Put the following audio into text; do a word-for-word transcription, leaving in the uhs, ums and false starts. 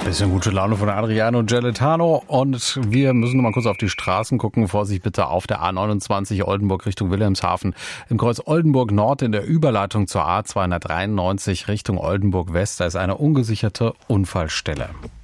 Bisschen gute Laune von Adriano Celentano und wir müssen noch mal kurz auf die Straßen gucken. Vorsicht bitte auf der A neunundzwanzig Oldenburg Richtung Wilhelmshaven. Im Kreuz Oldenburg Nord in der Überleitung zur A zweihundertdreiundneunzig Richtung Oldenburg West. Da ist eine ungesicherte Unfallstelle.